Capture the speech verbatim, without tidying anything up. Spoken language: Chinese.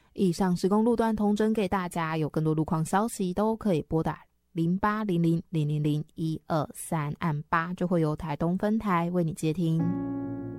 以上施工路段统整给大家，有更多路况消息都可以拨打零八零零零零零一二三按八，就会由台东分台为你接听。